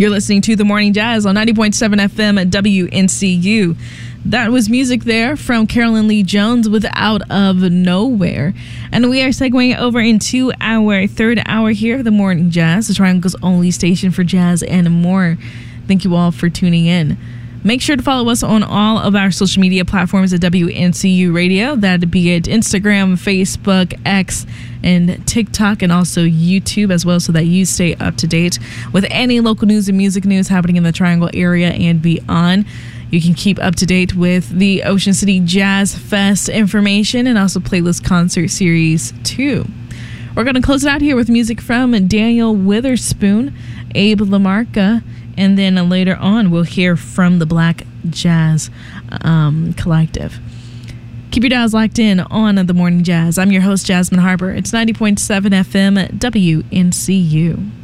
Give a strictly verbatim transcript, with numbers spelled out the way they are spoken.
You're listening to The Morning Jazz on ninety point seven F M at W N C U. That was music there from Carolyn Lee Jones with Out of Nowhere. And we are segueing over into our third hour here of The Morning Jazz, the Triangle's only station for jazz and more. Thank you all for tuning in. Make sure to follow us on all of our social media platforms at W N C U Radio. That'd be at Instagram, Facebook, X, and TikTok, and also YouTube as well, so that you stay up to date with any local news and music news happening in the Triangle area and beyond. You can keep up to date with the Ocean City Jazz Fest information and also Playlist Concert Series two. We're going to close it out here with music from Daniel Witherspoon, Abe LaMarca, and then later on we'll hear from the Black Jazz um, Collective. Keep your dials locked in on The Morning Jazz. I'm your host, Jasmine Harper. It's ninety point seven F M at W N C U.